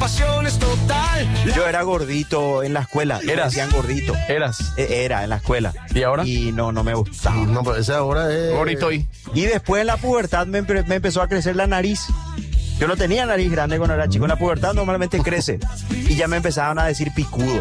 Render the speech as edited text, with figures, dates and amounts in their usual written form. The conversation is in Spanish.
pasión es total. Yo era gordito en la escuela. Me ¿Eras? decían gordito. Eras. Era en la escuela. ¿Y ahora? Y no me gustaba. No, pero esa ahora es... Gorito y. Y después en la pubertad me empezó a crecer la nariz. Yo no tenía nariz grande cuando era chico. En la pubertad normalmente crece. Y ya me empezaban a decir picudo.